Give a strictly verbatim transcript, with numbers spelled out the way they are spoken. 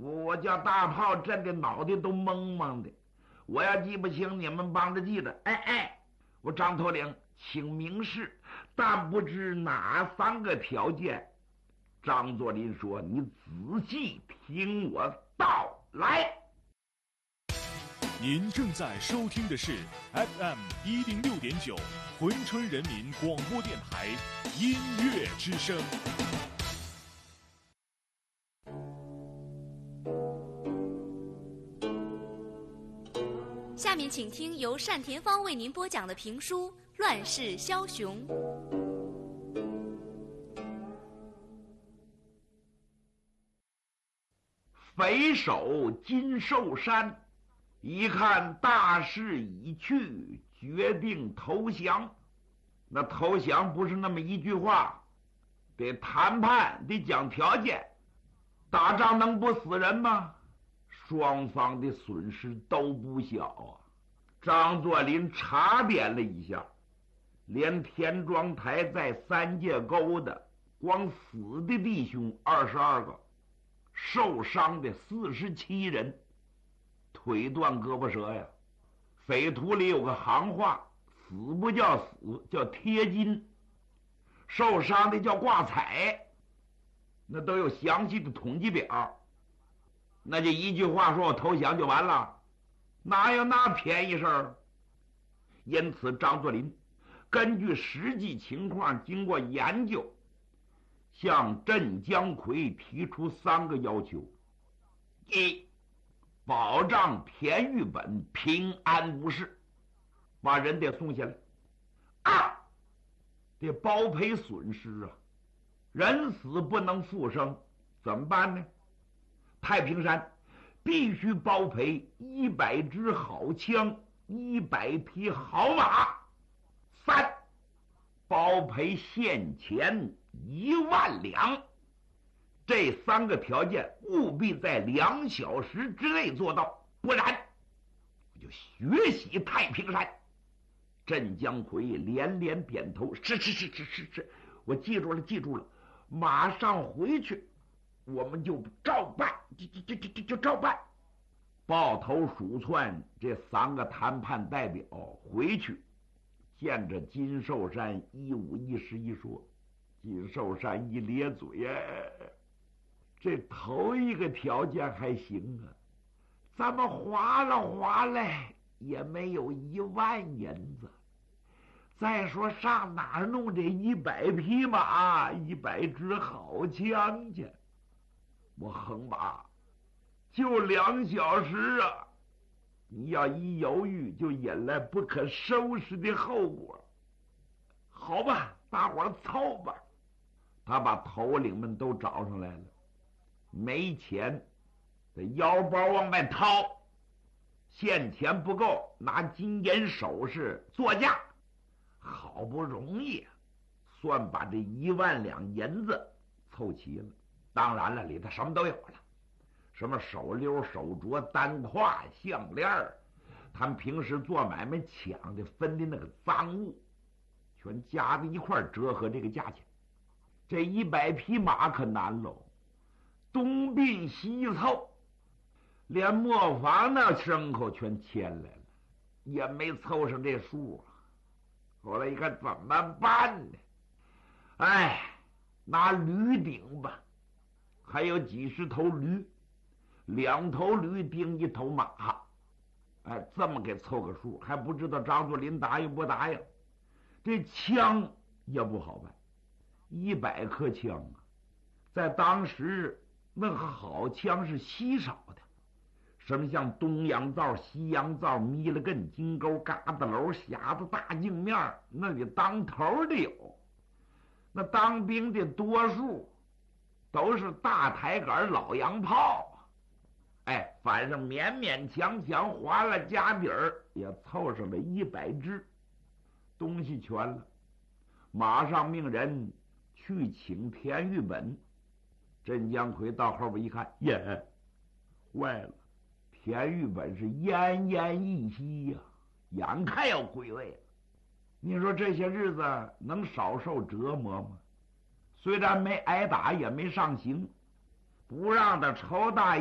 我我叫大炮震的脑袋都懵懵的，我要记不清，你们帮着记着。哎哎，我张头领，请明示，但不知哪三个条件。张作霖说：“你仔细听我道来。” 您正在收听的是 F M 一零六点九珲春人民广播电台音乐之声。 下面请听由单田芳为您播讲的评书《乱世枭雄》。 匪首金寿山一看大势已去，决定投降。那投降不是那么一句话，得谈判，得讲条件。打仗能不死人吗？双方的损失都不小啊。张作霖查点了一下，连田庄台在三界沟的光死的弟兄二十二个，受伤的四十七人，腿断胳膊折呀。匪徒里有个行话，死不叫死，叫贴金，受伤的叫挂彩，那都有详细的统计表。那就一句话说我投降就完了，哪有那便宜事儿？因此张作霖根据实际情况经过研究，向镇江奎提出三个要求：一，保障田玉本平安无事，把人得送下来；二，得包赔损失啊，人死不能复生，怎么办呢？太平山必须包赔一百支好枪，一百匹好马；三，包赔现钱一万两。这三个条件务必在两小时之内做到，不然我就血洗太平山。镇江奎连连点头：是是是是是是，我记住了记住了，马上回去，我们就照办，就就就就就就照办。抱头鼠窜这三个谈判代表回去，见着金寿山一五一十一说。金寿山一咧嘴呀，这头一个条件还行啊，咱们划了划来也没有一万银子。再说上哪儿弄这一百匹马，一百支好枪去？我横吧，就两小时啊！你要一犹豫，就引来不可收拾的后果。好吧，大伙儿凑吧。他把头领们都找上来了，没钱，这腰包往外掏，现钱不够，拿金银首饰作价，好不容易算把这一万两银子凑齐了。当然了，里头什么都有了，什么手溜、手镯、单胯、项链，他们平时做买卖抢的分的那个赃物，全加在一块折合这个价钱。这一百匹马可难喽，东并西凑，连磨坊那牲口全牵来了，也没凑上这数啊。后来一看怎么办呢？哎，拿驴顶吧，还有几十头驴，两头驴顶一头马，哎，这么给凑个数，还不知道张作霖答应不答应。这枪也不好办，一百颗枪啊，在当时那个好枪是稀少的，什么像东洋造、西洋造、弥了根、金钩、嘎子楼、匣子、大镜面，那里当头的有。那当兵的多数都是大抬杆老洋炮，哎，反正勉勉强强划了家底儿，也凑上了一百支，东西全了。马上命人去请田玉本。镇江奎到后边一看，耶，坏了！田玉本是奄奄一息呀、啊，眼看要归位了。你说这些日子能少受折磨吗？虽然没挨打，也没上刑，不让他抽大